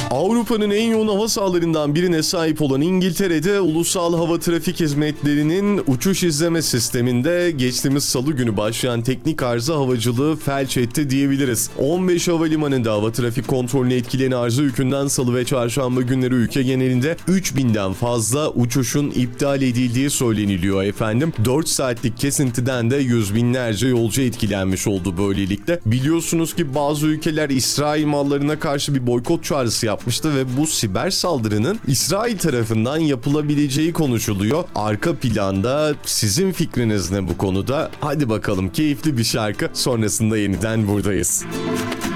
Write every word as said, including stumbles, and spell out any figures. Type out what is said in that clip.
Avrupa'nın en yoğun hava sahalarından birine sahip olan İngiltere'de Ulusal Hava Trafik Hizmetleri'nin uçuş izleme sisteminde geçtiğimiz salı günü başlayan teknik arıza havacılığı felç etti diyebiliriz. on beş havalimanında hava trafik kontrolünü etkileyen arıza yükünden salı ve çarşamba günleri ülke genelinde üç binden fazla uçuşun iptal edildiği söyleniliyor efendim. dört saatlik kesintiden de yüz binlerce yolcu etkilenmiş oldu böylelikle. Biliyorsunuz ki bazı ülkeler İsrail mallarına karşı bir boykot çağrısı yapmıştı ve bu siber saldırının İsrail tarafından yapılabileceği konuşuluyor. Arka planda sizin fikriniz ne bu konuda? Hadi bakalım, keyifli bir şarkı sonrasında yeniden buradayız.